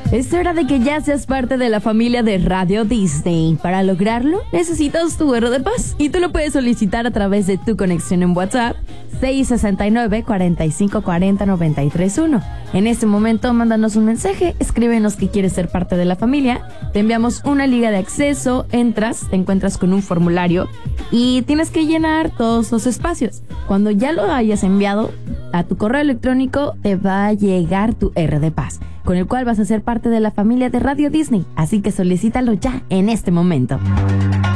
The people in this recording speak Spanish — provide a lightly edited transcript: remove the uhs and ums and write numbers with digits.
Es hora de que ya seas parte de la familia de Radio Disney. Para lograrlo, necesitas tu R de paz y tú lo puedes solicitar a través de tu conexión en WhatsApp 669-4540-931. En este momento, mándanos un mensaje, escríbenos que quieres ser parte de la familia. Te enviamos una liga de acceso, entras, te encuentras con un formulario y tienes que llenar todos los espacios. Cuando ya lo hayas enviado a tu correo electrónico, te va a llegar tu R de paz, con el cual vas a ser parte de la familia de Radio Disney. Así que solicítalo ya en este momento.